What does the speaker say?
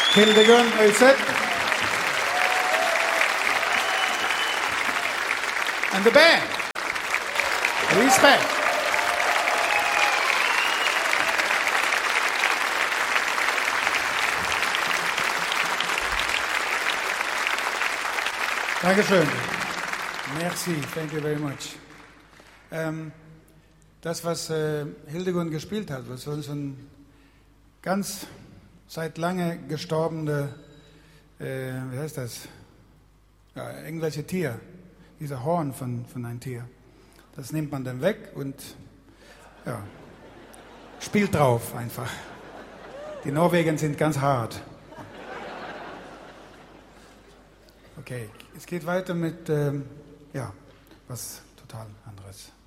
Hildegun Øyseth. And the band. Respect. Dankeschön. Merci, thank you very much. Das, was Hildegun gespielt hat, was so ein ganz seit lange gestorbene, wie heißt das? Ja, irgendwelche Tier, dieser Horn von einem Tier. Das nimmt man dann weg und ja, spielt drauf einfach. Die Norweger sind ganz hart. Okay, es geht weiter mit, ja, was total anderes.